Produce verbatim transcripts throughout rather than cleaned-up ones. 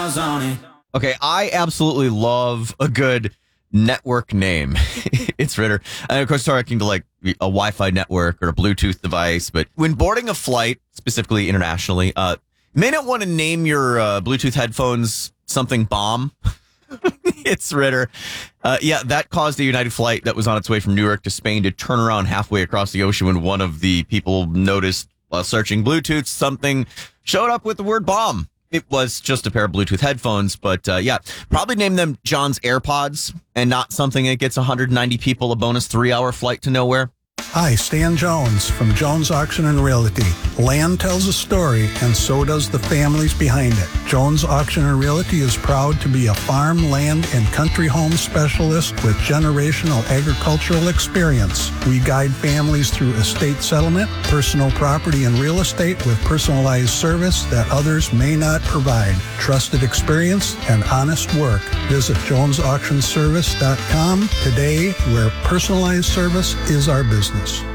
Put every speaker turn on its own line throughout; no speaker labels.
miles on it.
Okay, I absolutely love a good network name. It's Ritter. And of course, talking to like a Wi-Fi network or a Bluetooth device. But when boarding a flight, specifically internationally, uh, you may not want to name your uh, Bluetooth headphones something bomb. It's Ritter. Uh, yeah, that caused a United flight that was on its way from Newark to Spain to turn around halfway across the ocean when one of the people noticed while searching Bluetooth, something showed up with the word bomb. It was just a pair of Bluetooth headphones, but uh, yeah, probably name them John's AirPods and not something that gets one hundred ninety people a bonus three-hour flight to nowhere.
Hi, Stan Jones from Jones Auction and Realty. Land tells a story, and so does the families behind it. Jones Auction and Realty is proud to be a farm, land, and country home specialist with generational agricultural experience. We guide families through estate settlement, personal property, and real estate with personalized service that others may not provide. Trusted experience and honest work. Visit jones auction service dot com today, where personalized service is our business.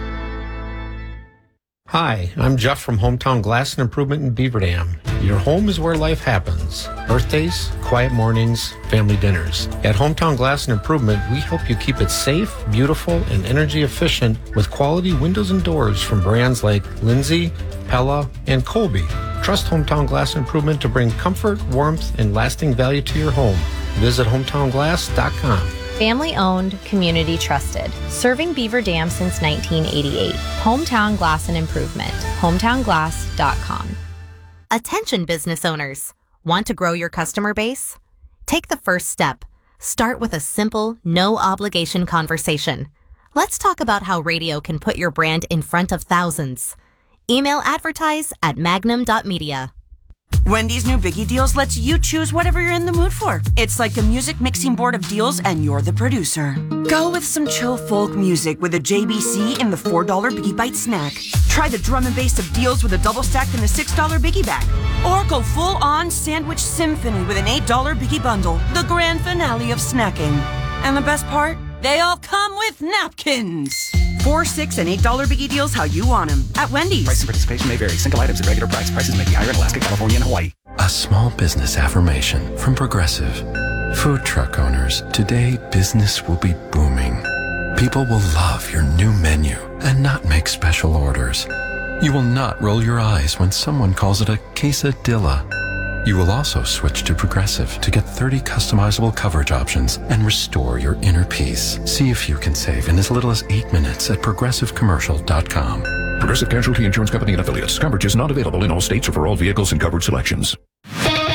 Hi, I'm Jeff from Hometown Glass and Improvement in Beaver Dam. Your home is where life happens. Birthdays, quiet mornings, family dinners. At Hometown Glass and Improvement, we help you keep it safe, beautiful, and energy efficient with quality windows and doors from brands like Lindsay, Pella, and Colby. Trust Hometown Glass and Improvement to bring comfort, warmth, and lasting value to your home. Visit hometown glass dot com.
Family owned, community trusted. Serving Beaver Dam since nineteen eighty-eight. Hometown Glass and Improvement. hometown glass dot com.
Attention business owners. Want to grow your customer base? Take the first step. Start with a simple, no obligation conversation. Let's talk about how radio can put your brand in front of thousands. Email advertise at magnum dot media.
Wendy's new Biggie Deals lets you choose whatever you're in the mood for. It's like a music mixing board of deals, and you're the producer. Go with some chill folk music with a J B C in the four dollar Biggie Bite snack. Try the drum and bass of deals with a double stack in the six dollar Biggie Bag. Or go full-on sandwich symphony with an eight dollar Biggie Bundle, the grand finale of snacking. And the best part? They all come with napkins. Four, six, and eight dollar Biggie Deals how you want them at Wendy's.
Price and participation may vary. Single items at regular price. Prices may be higher in Alaska, California, and Hawaii.
A small business affirmation from Progressive. Food truck owners, today business will be booming. People will love your new menu and not make special orders. You will not roll your eyes when someone calls it a quesadilla. You will also switch to Progressive to get thirty customizable coverage options and restore your inner peace. See if you can save in as little as eight minutes at progressive commercial dot com.
Progressive Casualty Insurance Company and affiliates. Coverage is not available in all states or for all vehicles and covered selections.